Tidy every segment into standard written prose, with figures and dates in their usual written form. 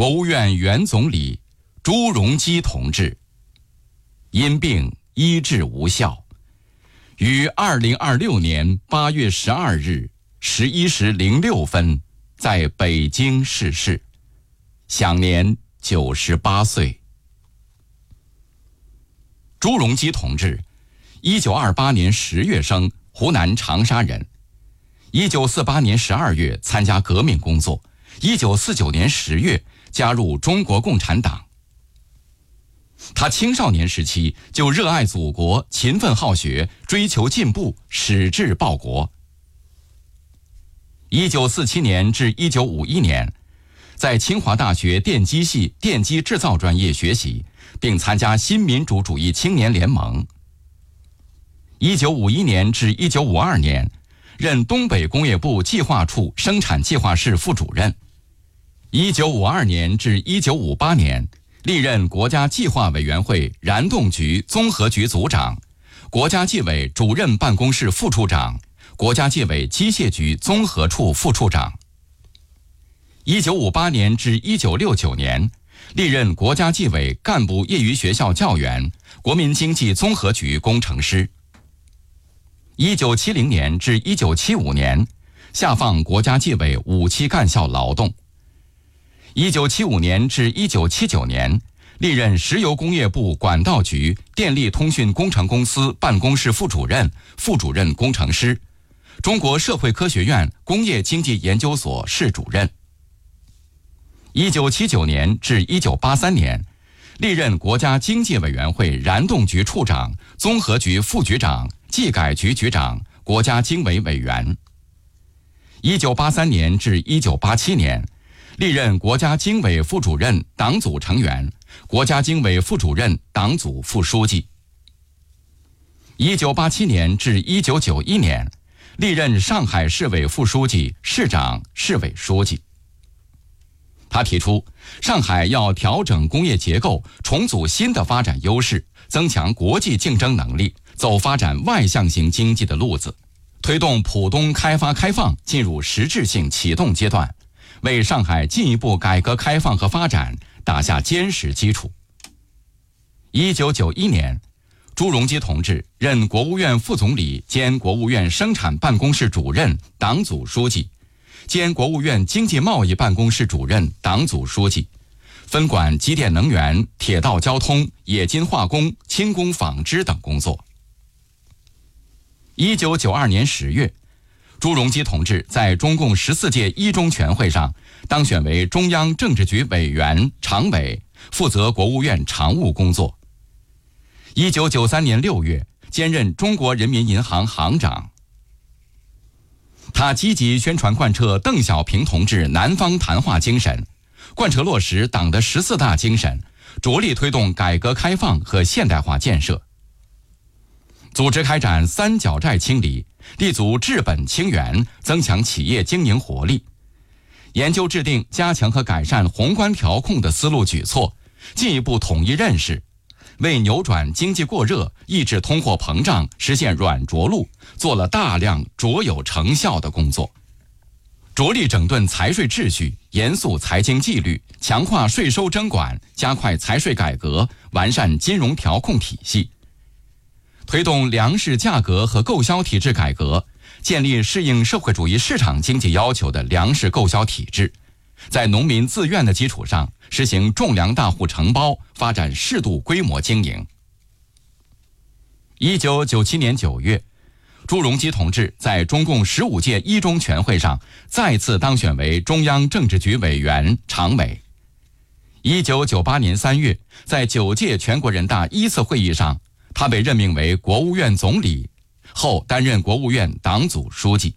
国务院原总理朱镕基同志因病医治无效，于2026年8月12日11时06分在北京逝世，享年98岁。朱镕基同志1928年10月生，湖南长沙人。1948年12月参加革命工作，1949年10月加入中国共产党。他青少年时期就热爱祖国，勤奋好学，追求进步，矢志报国。1947年至1951年，在清华大学电机系电机制造专业学习，并参加新民主主义青年联盟。1951年至1952年，任东北工业部计划处生产计划室副主任。1952年至1958年，历任国家计划委员会燃动局综合局组长、国家纪委主任办公室副处长、国家纪委机械局综合处副处长。1958年至1969年，历任国家纪委干部业余学校教员、国民经济综合局工程师。1970年至1975年，下放国家纪委5期干校劳动。1975年至1979年，历任石油工业部管道局电力通讯工程公司办公室副主任、副主任工程师，中国社会科学院工业经济研究所室主任。1979年至1983年，历任国家经济委员会燃动局处长、综合局副局长、技改局局长、国家经委委员。1983年至1987年，历任国家经委副主任、党组成员，国家经委副主任、党组副书记。1987年至1991年，历任上海市委副书记、市长、市委书记。他提出，上海要调整工业结构，重组新的发展优势，增强国际竞争能力，走发展外向型经济的路子，推动浦东开发开放进入实质性启动阶段，为上海进一步改革开放和发展打下坚实基础。1991年，朱镕基同志任国务院副总理兼国务院生产办公室主任、党组书记，兼国务院经济贸易办公室主任、党组书记，分管机电能源、铁道交通、冶金化工、轻工纺织等工作。1992年10月，朱镕基同志在中共14届一中全会上当选为中央政治局委员、常委，负责国务院常务工作。1993年6月，兼任中国人民银行行长。他积极宣传贯彻邓小平同志南方谈话精神，贯彻落实党的14大精神，着力推动改革开放和现代化建设，组织开展三角债清理，立足治本清源，增强企业经营活力，研究制定加强和改善宏观调控的思路举措，进一步统一认识，为扭转经济过热、抑制通货膨胀、实现软着陆做了大量卓有成效的工作。着力整顿财税秩序，严肃财经纪律，强化税收征管，加快财税改革，完善金融调控体系，推动粮食价格和购销体制改革，建立适应社会主义市场经济要求的粮食购销体制，在农民自愿的基础上实行种粮大户承包，发展适度规模经营。1997年9月，朱镕基同志在中共15届一中全会上再次当选为中央政治局委员、常委。1998年3月，在9届全国人大一次会议上，他被任命为国务院总理，后担任国务院党组书记。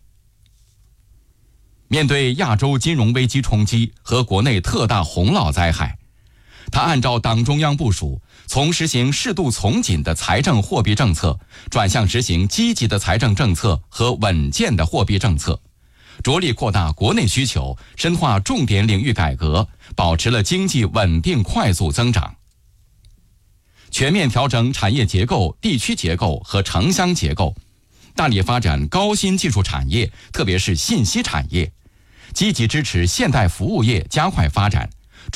面对亚洲金融危机冲击和国内特大洪涝灾害，他按照党中央部署，从实行适度从紧的财政货币政策，转向实行积极的财政政策和稳健的货币政策，着力扩大国内需求，深化重点领域改革，保持了经济稳定快速增长。全面调整产业结构、地区结构和城乡结构，大力发展高新技术产业，特别是信息产业，积极支持现代服务业加快发展，